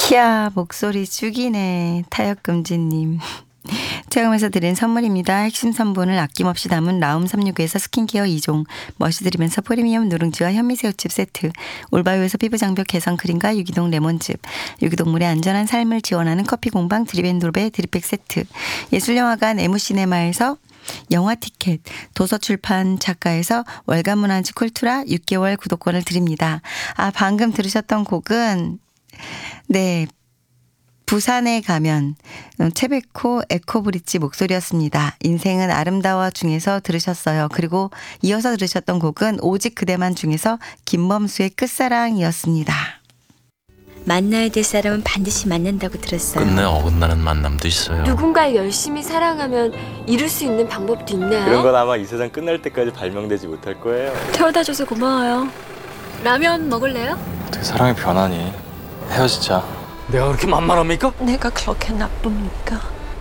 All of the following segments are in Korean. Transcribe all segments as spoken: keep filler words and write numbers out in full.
키아 목소리 죽이네. 타협금지님. 체험에서 드린 선물입니다. 핵심 성분을 아낌없이 담은 라움 삼육오에서 스킨케어 이 종, 멋이드리면서 프리미엄 누룽지와 현미새우칩 세트, 올바이오에서 피부 장벽 개선 크림과 유기동 레몬즙, 유기동물의 안전한 삶을 지원하는 커피 공방 드립앤돌베 드립백 세트, 예술영화관 에무시네마에서 영화 티켓, 도서출판 작가에서 월간 문화지 쿨투라 육 개월 구독권을 드립니다. 아, 방금 들으셨던 곡은 네, 부산에 가면 채베코 에코브릿지 목소리였습니다. 인생은 아름다워 중에서 들으셨어요. 그리고 이어서 들으셨던 곡은 오직 그대만 중에서 김범수의 끝사랑이었습니다. 만나야 될 사람은 반드시 만난다고 들었어요. 끝내 어긋나는 만남도 있어요. 누군가를 열심히 사랑하면 이룰 수 있는 방법도 있나요? 그런 건 아마 이 세상 끝날 때까지 발명되지 못할 거예요. 태워다줘서 고마워요. 라면 먹을래요? 어떻게 사랑이 변하니? 헤어지자. 내가 그렇게 만만합니까? 내가 그렇게 나쁩니까?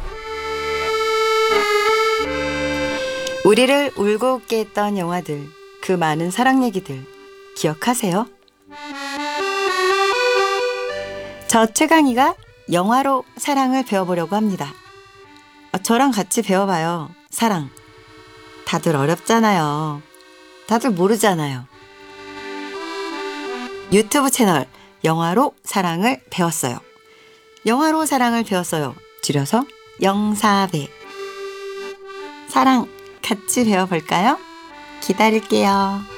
우리를 울고 웃게 했던 영화들, 그 많은 사랑 얘기들 기억하세요? 저 최강희가 영화로 사랑을 배워보려고 합니다. 저랑 같이 배워봐요. 사랑. 다들 어렵잖아요. 다들 모르잖아요. 유튜브 채널 영화로 사랑을 배웠어요. 영화로 사랑을 배웠어요. 줄여서 영사배. 사랑 같이 배워볼까요? 기다릴게요.